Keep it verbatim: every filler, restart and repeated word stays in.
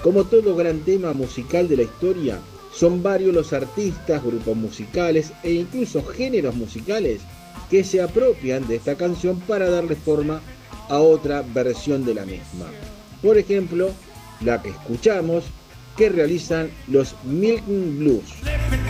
Como todo gran tema musical de la historia, son varios los artistas, grupos musicales e incluso géneros musicales que se apropian de esta canción para darle forma a otra versión de la misma. Por ejemplo, la que escuchamos, que realizan los Milk Blues.